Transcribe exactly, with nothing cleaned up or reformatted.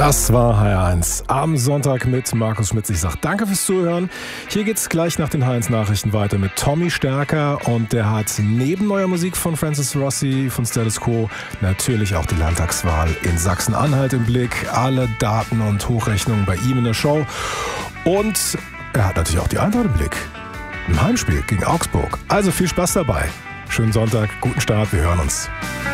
Das war H R eins am Sonntag mit Markus Schmitz. Ich sage danke fürs Zuhören. Hier geht's gleich nach den H R eins Nachrichten weiter mit Tommy Stärker und der hat neben neuer Musik von Francis Rossi von Status Quo natürlich auch die Landtagswahl in Sachsen-Anhalt im Blick. Alle Daten und Hochrechnungen bei ihm in der Show. Und er hat natürlich auch die Eintracht im Blick. Im Heimspiel gegen Augsburg. Also viel Spaß dabei. Schönen Sonntag, guten Start, wir hören uns.